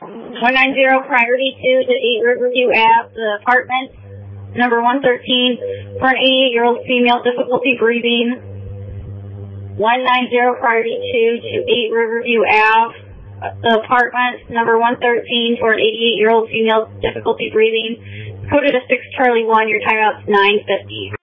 190 priority 2 to 8 Riverview Ave, the apartment, number 113, for an 88-year-old female, difficulty breathing. 190 priority 2 to 8 Riverview Ave, the apartment, number 113, for an 88-year-old female, difficulty breathing. Coded a 6 Charlie 1, your timeout's 9:50.